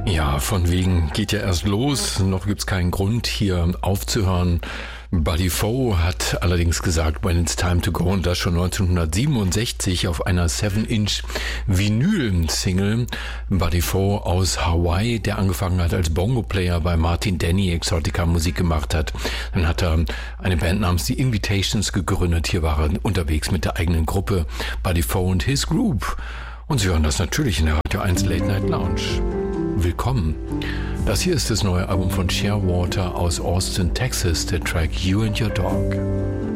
Ja, von wegen geht ja erst los, noch gibt's keinen Grund hier aufzuhören. Buddy Fo hat allerdings gesagt, when it's time to go, und das schon 1967 auf einer 7-Inch Vinyl-Single. Buddy Fo aus Hawaii, der angefangen hat als Bongo-Player bei Martin Denny Exotica Musik gemacht hat. Dann hat er eine Band namens The Invitations gegründet. Hier war er unterwegs mit der eigenen Gruppe Buddy Fo und His Group. Und Sie hören das natürlich in der Radio 1 Late Night Lounge. Willkommen. Das hier ist das neue Album von Shearwater aus Austin, Texas, der Track You and Your Dog.